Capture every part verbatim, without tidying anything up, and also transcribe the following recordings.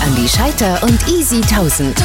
Andi Scheiter und Easy tausend.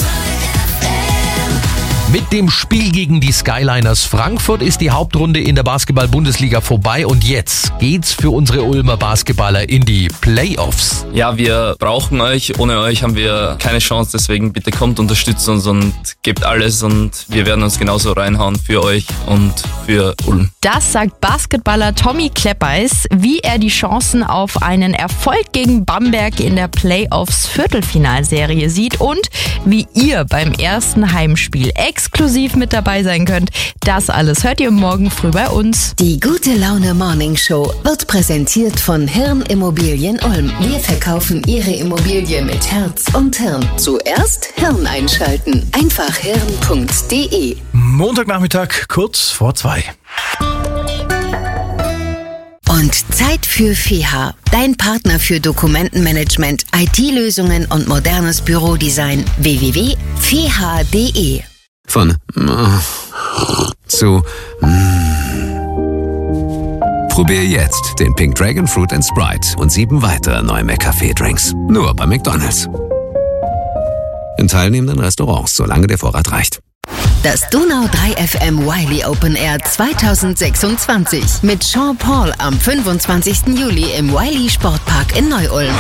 Mit dem Spiel gegen die Skyliners Frankfurt ist die Hauptrunde in der Basketball-Bundesliga vorbei und jetzt geht's für unsere Ulmer Basketballer in die Playoffs. Ja, wir brauchen euch. Ohne euch haben wir keine Chance, deswegen bitte kommt, unterstützt uns und gebt alles und wir werden uns genauso reinhauen für euch und für Ulm. Das sagt Basketballer Tommy Kleppeis, wie er die Chancen auf einen Erfolg gegen Bamberg in der Playoffs-Viertelfinalserie sieht und wie ihr beim ersten Heimspiel exklusiv mit dabei sein könnt. Das alles hört ihr morgen früh bei uns. Die Gute Laune Morning Show wird präsentiert von Hirn Immobilien Ulm. Wir verkaufen Ihre Immobilie mit Herz und Hirn. Zuerst Hirn einschalten. Einfach hirn punkt de. Montagnachmittag, kurz vor zwei. Und Zeit für F E H, dein Partner für Dokumentenmanagement, I T-Lösungen und modernes Bürodesign. w w w punkt f e h punkt de. Von mm, zu mm. Probier jetzt den Pink Dragon Fruit and Sprite und sieben weitere neue McCafé-Drinks. Nur bei McDonald's. In teilnehmenden Restaurants, solange der Vorrat reicht. Das Donau drei F M Wiley Open Air zwanzig sechsundzwanzig mit Sean Paul am fünfundzwanzigsten Juli im Wiley Sportpark in Neu-Ulm.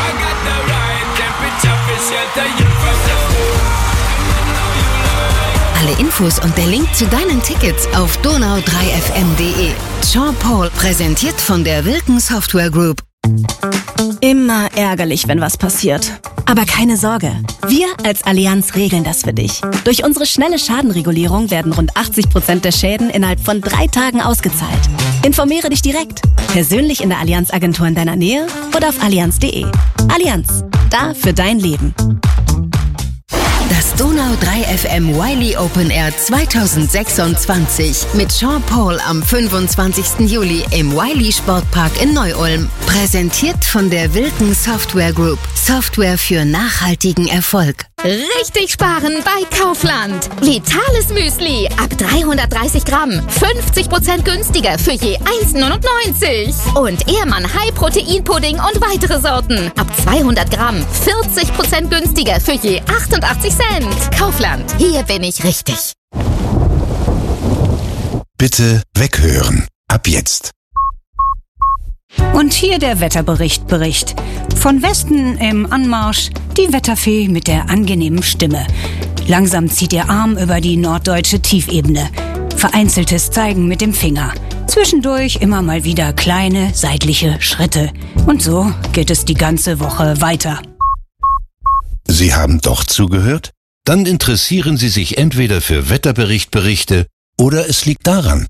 Alle Infos und der Link zu deinen Tickets auf donau drei f m punkt de. Sean Paul, präsentiert von der Wilken Software Group. Immer ärgerlich, wenn was passiert. Aber keine Sorge, wir als Allianz regeln das für dich. Durch unsere schnelle Schadenregulierung werden rund achtzig Prozent der Schäden innerhalb von drei Tagen ausgezahlt. Informiere dich direkt, persönlich in der Allianz-Agentur in deiner Nähe oder auf allianz punkt de. Allianz, da für dein Leben. Das Donau drei F M Wiley Open Air zwanzig sechsundzwanzig mit Sean Paul am fünfundzwanzigsten Juli im Wiley Sportpark in Neu-Ulm. Präsentiert von der Wilken Software Group. Software für nachhaltigen Erfolg. Richtig sparen bei Kaufland. Vitales Müsli ab dreihundertdreißig Gramm. fünfzig Prozent günstiger für je eins neunundneunzig. Und Ehrmann High Protein Pudding und weitere Sorten. Ab zweihundert Gramm. vierzig Prozent günstiger für je achtundachtzig Cent. Kaufland. Hier bin ich richtig. Bitte weghören. Ab jetzt. Und hier der Wetterbericht Bericht. Von Westen im Anmarsch die Wetterfee mit der angenehmen Stimme. Langsam zieht ihr Arm über die norddeutsche Tiefebene. Vereinzeltes Zeigen mit dem Finger. Zwischendurch immer mal wieder kleine seitliche Schritte. Und so geht es die ganze Woche weiter. Sie haben doch zugehört? Dann interessieren Sie sich entweder für Wetterberichtberichte oder es liegt daran.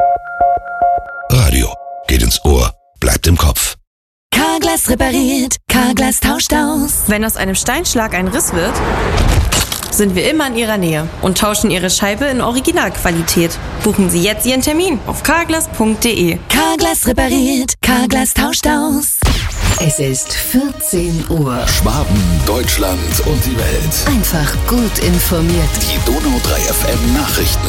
Radio geht ins Ohr, bleibt im Kopf. Carglass repariert, Carglass tauscht aus. Wenn aus einem Steinschlag ein Riss wird, sind wir immer in Ihrer Nähe und tauschen Ihre Scheibe in Originalqualität. Buchen Sie jetzt Ihren Termin auf carglass punkt de. Carglass repariert, Carglass tauscht aus. Es ist vierzehn Uhr. Schwaben, Deutschland und die Welt. Einfach gut informiert. Die Donau drei F M Nachrichten.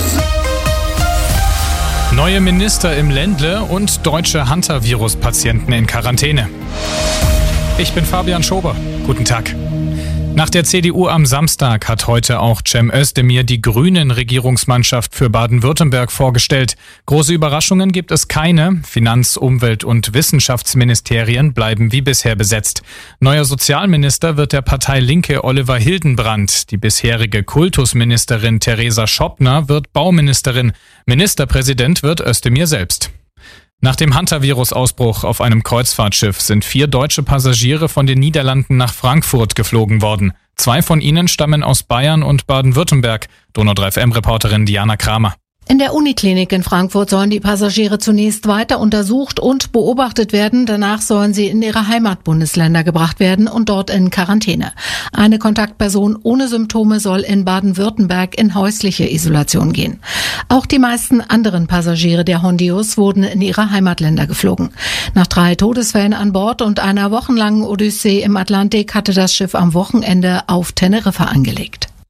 Neue Minister im Ländle und deutsche Hunter-Virus-Patienten in Quarantäne. Ich bin Fabian Schober. Guten Tag. Nach der C D U am Samstag hat heute auch Cem Özdemir die Grünen-Regierungsmannschaft für Baden-Württemberg vorgestellt. Große Überraschungen gibt es keine. Finanz-, Umwelt- und Wissenschaftsministerien bleiben wie bisher besetzt. Neuer Sozialminister wird der Partei Linke Oliver Hildenbrand. Die bisherige Kultusministerin Theresa Schoppner wird Bauministerin. Ministerpräsident wird Özdemir selbst. Nach dem Hunter-Virus-Ausbruch auf einem Kreuzfahrtschiff sind vier deutsche Passagiere von den Niederlanden nach Frankfurt geflogen worden. Zwei von ihnen stammen aus Bayern und Baden-Württemberg. Donau drei F M-Reporterin Diana Kramer. In der Uniklinik in Frankfurt sollen die Passagiere zunächst weiter untersucht und beobachtet werden. Danach sollen sie in ihre Heimatbundesländer gebracht werden und dort in Quarantäne. Eine Kontaktperson ohne Symptome soll in Baden-Württemberg in häusliche Isolation gehen. Auch die meisten anderen Passagiere der Hondius wurden in ihre Heimatländer geflogen. Nach drei Todesfällen an Bord und einer wochenlangen Odyssee im Atlantik hatte das Schiff am Wochenende auf Teneriffa angelegt.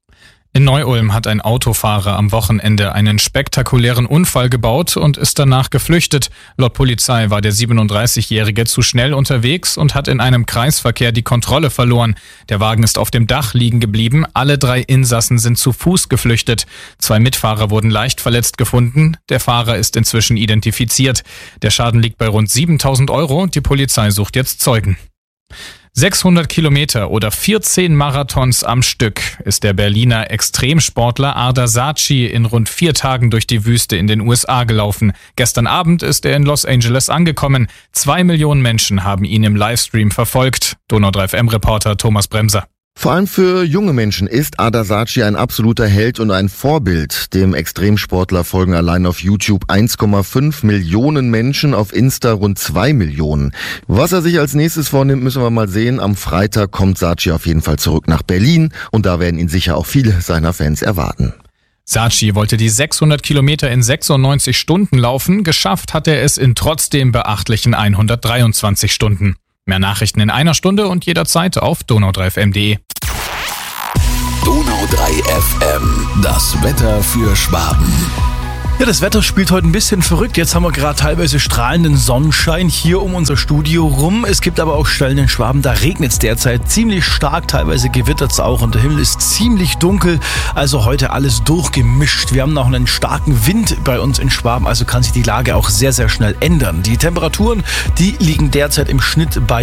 In Neu-Ulm hat ein Autofahrer am Wochenende einen spektakulären Unfall gebaut und ist danach geflüchtet. Laut Polizei war der siebenunddreißigjährige zu schnell unterwegs und hat in einem Kreisverkehr die Kontrolle verloren. Der Wagen ist auf dem Dach liegen geblieben. Alle drei Insassen sind zu Fuß geflüchtet. Zwei Mitfahrer wurden leicht verletzt gefunden. Der Fahrer ist inzwischen identifiziert. Der Schaden liegt bei rund siebentausend Euro. Die Polizei sucht jetzt Zeugen. sechshundert Kilometer oder vierzehn Marathons am Stück ist der Berliner Extremsportler Ardar Saci in rund vier Tagen durch die Wüste in den U S A gelaufen. Gestern Abend ist er in Los Angeles angekommen. Zwei Millionen Menschen haben ihn im Livestream verfolgt. Donau drei F M-Reporter Thomas Bremser. Vor allem für junge Menschen ist Ardar Saci ein absoluter Held und ein Vorbild. Dem Extremsportler folgen allein auf YouTube eins Komma fünf Millionen Menschen, auf Insta rund zwei Millionen. Was er sich als nächstes vornimmt, müssen wir mal sehen. Am Freitag kommt Saci auf jeden Fall zurück nach Berlin und da werden ihn sicher auch viele seiner Fans erwarten. Saci wollte die sechshundert Kilometer in sechsundneunzig Stunden laufen. Geschafft hat er es in trotzdem beachtlichen hundertdreiundzwanzig Stunden. Mehr Nachrichten in einer Stunde und jederzeit auf donau drei f m punkt de. Donau drei F M, das Wetter für Schwaben. Ja, das Wetter spielt heute ein bisschen verrückt. Jetzt haben wir gerade teilweise strahlenden Sonnenschein hier um unser Studio rum. Es gibt aber auch Stellen in Schwaben, da regnet es derzeit ziemlich stark. Teilweise gewittert es auch und der Himmel ist ziemlich dunkel. Also heute alles durchgemischt. Wir haben noch einen starken Wind bei uns in Schwaben, also kann sich die Lage auch sehr, sehr schnell ändern. Die Temperaturen, die liegen derzeit im Schnitt bei